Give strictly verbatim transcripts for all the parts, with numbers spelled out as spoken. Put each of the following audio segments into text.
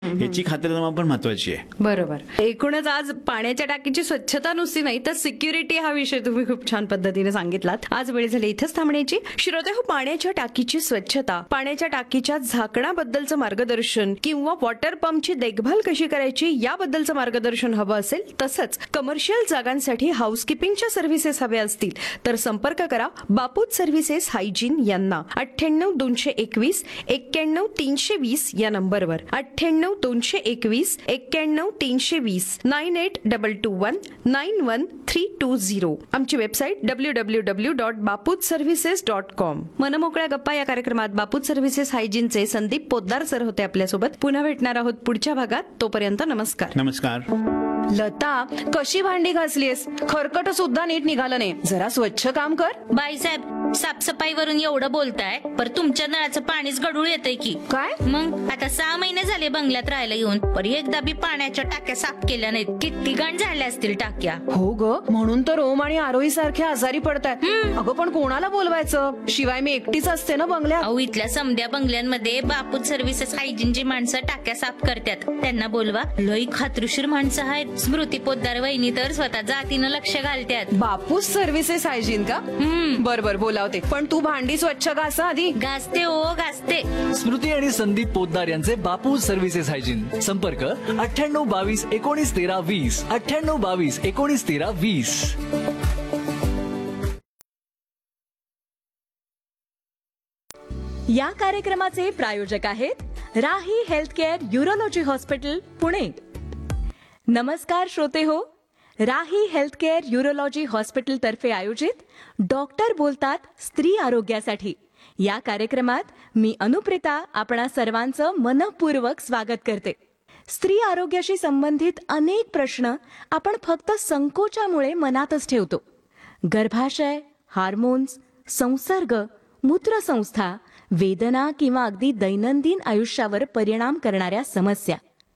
याची खातरजमा पण महत्वाची आहे. बरोबर. एकूणच आज पाण्याच्या टाकीची स्वच्छता नुसती नाही तर सिक्युरिटी हा विषय तुम्ही खूप छान पद्धतीने सांगितलात. आज वेळ झाली इथंच थांबण्याची. श्रोते हो, पाण्याच्या टाकीची स्वच्छता, पाण्याच्या टाकीच्या झाकणाबद्दलचं मार्गदर्शन किंवा वॉटर पंपची देखभाल कशी करायची याबद्दलचं मार्गदर्शन हवं असेल, तसंच कमर्शियल जागांसाठी हाऊसकीपिंगच्या सर्व्हिसेस हव्या असतील तर संपर्क करा बापूत सर्व्हिसेस हायजीन यांना. अठ्ठ्याण्णव दोनशे एकवीस एक्क्याण्णव तीनशे वीस या नंबरवर. अठ्ठ्याण्णव दोनशे एकवीस एक्क्याण्णव तीनशे वीस nine eight double two one nine one three to zero. आमची website W W W dot बापूत services dot com. मनमोकळ्या गप्पा या कार्यक्रमात बापूत सर्व्हिसेस हायजीनचे संदीप पोद्दार सर होते आपल्यासोबत. पुन्हा भेटणार आहोत पुढच्या भागात. तोपर्यंत नमस्कार. नमस्कार. लता, कशी भांडी घासलीस? खरकट सुद्धा नीट निघालं नाही. जरा स्वच्छ काम कर. बाईसाहेब, साफसफाईवरून एवढं बोलताय, पर तुमच्या नळाचं पाणीच गढूळ येतंय की काय? मग आता सहा महिने झाले बंगल्यात राहायला येऊन, पर एकदा बी पाण्याच्या टाक्या साफ केल्या नाहीत. किती घाण झाल्या असतील टाक्या. हो ग, म्हणून तर ओम आणि आरोही सारखे आजारी पडतात. अगं पण कोणाला बोलवायचं? शिवाय मी एकटीच असते ना बंगल्यात. अहो, इथल्या समध्या बंगल्यांमध्ये बापूत सर्व्हिसेस हायजीनची माणसं टाक्या साफ करतात. त्यांना बोलवा. लई खात्रीशीर माणसं आहेत. स्मृती पोद्दार वहिनी तर स्वतः जातीनं लक्ष घालतात. बापूस सर्व्हिसेस हायजीन का? बर बर, बोलावते. पण तू भांडी स्वच्छ घासा आधी. घासते हो घासते. स्मृती आणि संदीप पोद्दार यांचे बापू सर्व्हिसेस हायजीन. संपर्क अठ्ठ्याण्णव बावीस एकोणीस तेरा वीस अठ्ठ्याण्णव बावीस एकोणीस तेरा वीस. या कार्यक्रमाचे प्रायोजक आहेत राही हेल्थकेअर यूरोलॉजी हॉस्पिटल, पुणे. नमस्कार श्रोते हो, राही हेल्थकेअर यूरोलॉजी हॉस्पिटल तर्फे आयोजित डॉक्टर बोलतात स्त्री आरोग्यासाठी या कार्यक्रमात मी अनुप्रिता आपणा सर्वांचं मनपूर्वक स्वागत करते. स्त्री आरोग्याशी संबंधित अनेक प्रश्न आपण फक्त संकोचामुळे मनातच ठेवतो. गर्भाशय, हार्मोन्स, संसर्ग, मूत्रसंस्था, वेदना किंवा अगदी दैनंदिन आयुष्यावर परिणाम करणाऱ्या समस्या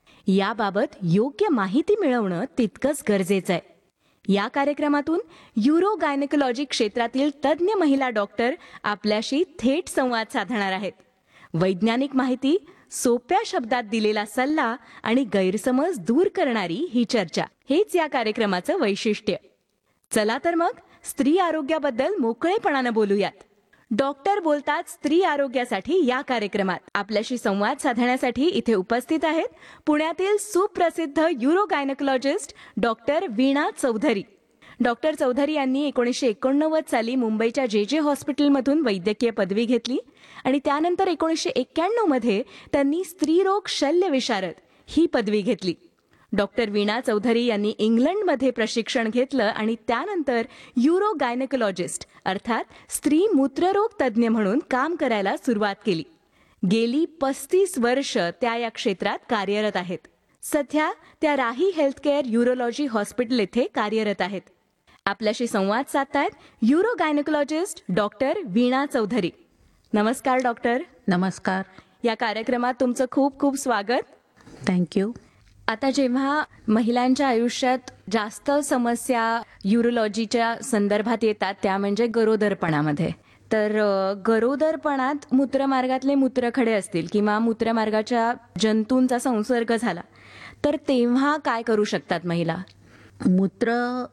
याबाबत योग्य माहिती मिळवणं तितकंच गरजेचं आहे. या कार्यक्रमातून युरो गायनेकोलॉजी क्षेत्रातील तज्ज्ञ महिला डॉक्टर आपल्याशी थेट संवाद साधणार आहेत. वैज्ञानिक माहिती, सोप्या शब्दात दिलेला सल्ला आणि गैरसमज दूर करणारी ही चर्चा, हेच या कार्यक्रमाचं वैशिष्ट्य. चला तर मग स्त्री आरोग्याबद्दल मोकळेपणानं बोलूयात. डॉक्टर बोलतात स्त्री आरोग्यासाठी या कार्यक्रमात आपल्याशी संवाद साधण्यासाठी इथे उपस्थित आहेत पुण्यातील सुप्रसिद्ध युरो गायनेकोलॉजिस्ट डॉक्टर वीणा चौधरी. डॉक्टर चौधरी यांनी एकोणीसशे एकोणनव्वद साली मुंबईच्या जे जे हॉस्पिटलमधून वैद्यकीय पदवी घेतली आणि त्यानंतर एकोणीसशे एक्क्याण्णव मध्ये त्यांनी स्त्रीरोग शल्य विशारद ही पदवी घेतली. डॉक्टर वीणा चौधरी यांनी इंग्लंडमध्ये प्रशिक्षण घेतलं आणि त्यानंतर युरो गायनेकोलॉजिस्ट अर्थात स्त्री मूत्ररोग तज्ज्ञ म्हणून काम करायला सुरुवात केली. गेली पस्तीस वर्ष त्या या क्षेत्रात कार्यरत आहेत. सध्या त्या राही हेल्थकेअर यूरोलॉजी हॉस्पिटल येथे कार्यरत आहेत. आपल्याशी संवाद साधतायत युरो गायनेकोलॉजिस्ट डॉक्टर वीणा चौधरी. नमस्कार डॉक्टर. नमस्कार. या कार्यक्रमात तुमचं खूप खूप स्वागत. थँक्यू. आता जेव्हा महिलांच्या आयुष्यात जास्त समस्या युरोलॉजीच्या संदर्भात येतात त्या म्हणजे गरोदरपणामध्ये. तर गरोदरपणात मूत्रमार्गातले मूत्रखडे असतील किंवा मूत्रमार्गाच्या जंतूंचा संसर्ग झाला तर तेव्हा काय करू शकतात महिला? मूत्र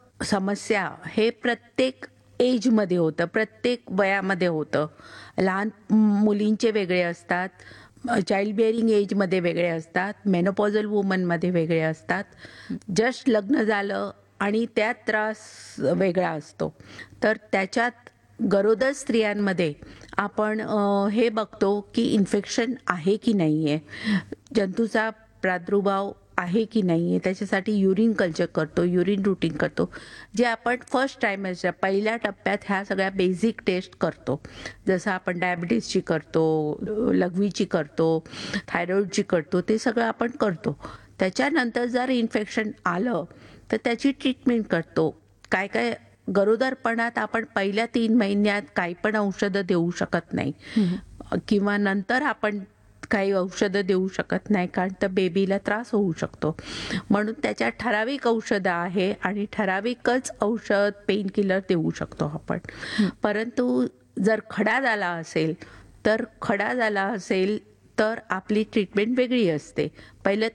समस्या हे प्रत्येक एजमध्ये होतं, प्रत्येक वयामध्ये होतं. लहान मुलींचे वेगळे असतात, चाइल्ड बिअरिंग एजमध्ये वेगळे असतात, मेनोपॉझल वुमनमध्ये वेगळे असतात, जस्ट लग्न झालं आणि त्यात त्रास वेगळा असतो. तर त्याच्यात गरोदर स्त्रियांमध्ये आपण हे बघतो की इन्फेक्शन आहे की नाही आहे, जंतूचा प्रादुर्भाव आहे की नाही आहे, त्याच्यासाठी युरिन कल्चर करतो, युरिन रुटीन करतो, जे आपण फर्स्ट ट्रायमेस्टर पहिल्या टप्प्यात ह्या सगळ्या बेसिक टेस्ट करतो. जसं आपण डायबिटीसची करतो, लघवीची करतो, थायरॉईडची करतो, ते सगळं आपण करतो. त्याच्यानंतर जर इन्फेक्शन आलं तर त्याची ट्रीटमेंट करतो. काय काय गरोदरपणात आपण पहिल्या तीन महिन्यात काही पण औषधं देऊ शकत नाही किंवा नंतर आपण काही औषधं देऊ शकत नाही कारण तर बेबीला त्रास होऊ शकतो. म्हणून त्याच्यात ठराविक औषधं आहे आणि ठराविकच औषध पेन किलर देऊ शकतो आपण. परंतु जर खडा झाला असेल तर खडा झाला असेल तर आपली ट्रीटमेंट वेगळी असते. पहिलं